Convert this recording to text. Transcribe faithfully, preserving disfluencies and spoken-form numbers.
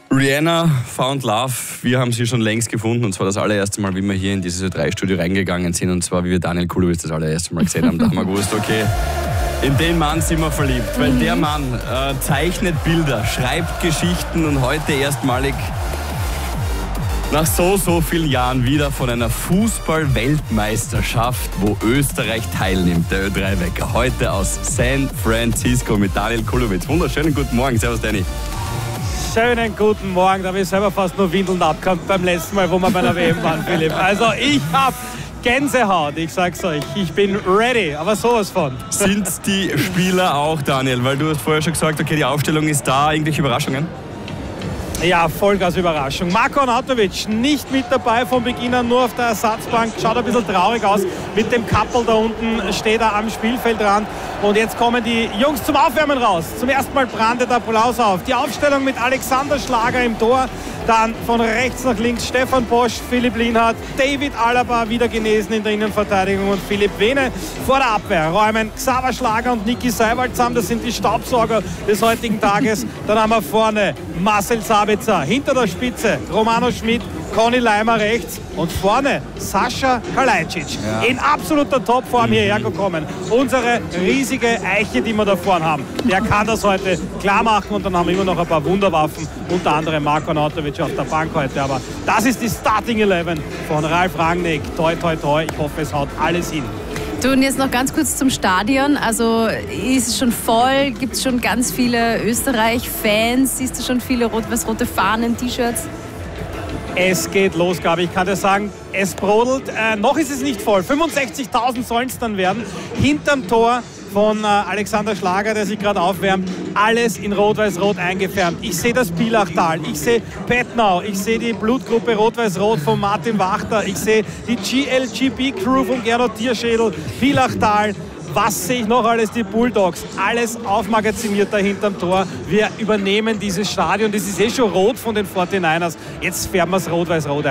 Rihanna, Found Love, wir haben sie schon längst gefunden, und zwar das allererste Mal, wie wir hier in dieses Ö drei Studio reingegangen sind, und zwar wie wir Daniel Kulowitz das allererste Mal gesehen haben. Da haben wir gewusst, okay, in den Mann sind wir verliebt, weil der Mann äh, zeichnet Bilder, schreibt Geschichten und heute erstmalig nach so, so vielen Jahren wieder von einer Fußball-Weltmeisterschaft, wo Österreich teilnimmt, der Ö drei Wecker. Heute aus San Francisco mit Daniel Kulowitz. Wunderschönen guten Morgen, servus Danny. Schönen guten Morgen, da habe ich selber fast nur Windeln abgehabt beim letzten Mal, wo wir bei der W M waren, Philipp. Also ich habe Gänsehaut, ich sag's euch, ich bin ready, aber sowas von. Sind die Spieler auch, Daniel? Weil du hast vorher schon gesagt, okay, die Aufstellung ist da, irgendwelche Überraschungen? Ja, Vollgas-Überraschung. Marko Arnautovic nicht mit dabei von Beginn an, nur auf der Ersatzbank. Schaut ein bisschen traurig aus. Mit dem Kappel da unten steht er am Spielfeldrand. Und jetzt kommen die Jungs zum Aufwärmen raus. Zum ersten Mal brandet Applaus auf. Die Aufstellung mit Alexander Schlager im Tor. Dann von rechts nach links Stefan Bosch, Philipp Lienhardt, David Alaba wieder genesen in der Innenverteidigung und Philipp Vene vor der Abwehr. Räumen Xaver Schlager und Niki Seiwald zusammen. Das sind die Staubsauger des heutigen Tages. Dann haben wir vorne Marcel Sabitzer, hinter der Spitze Romano Schmidt, Conny Leimer rechts und vorne Sascha Kalajdzic. Ja. In absoluter Topform hierher gekommen. Unsere riesige Eiche, die wir da vorne haben, der kann das heute klar machen, und dann haben wir immer noch ein paar Wunderwaffen, unter anderem Marko Arnautovic auf der Bank heute. Aber das ist die Starting Eleven von Ralf Rangnick. Toi, toi, toi. Ich hoffe, es haut alles hin. Du, und jetzt noch ganz kurz zum Stadion. Also ist es schon voll? Gibt es schon ganz viele Österreich-Fans? Siehst du schon viele rot-weiß-rote Fahnen, T-Shirts? Es geht los, Gabi. Ich kann dir sagen, es brodelt. Äh, noch ist es nicht voll. fünfundsechzigtausend sollen es dann werden. Hinterm Tor von äh, Alexander Schlager, der sich gerade aufwärmt. Alles in Rot-Weiß-Rot eingefärbt. Ich sehe das Billachtal, ich sehe Petnau, ich sehe die Blutgruppe Rot-Weiß-Rot von Martin Wachter, ich sehe die G L G B-Crew von Gernot Tierschädel, Billachtal. Was sehe ich noch alles? Die Bulldogs. Alles aufmagaziniert da hinterm Tor. Wir übernehmen dieses Stadion. Das ist eh schon rot von den forty-niners. Jetzt färben wir es rot-weiß-rot ein.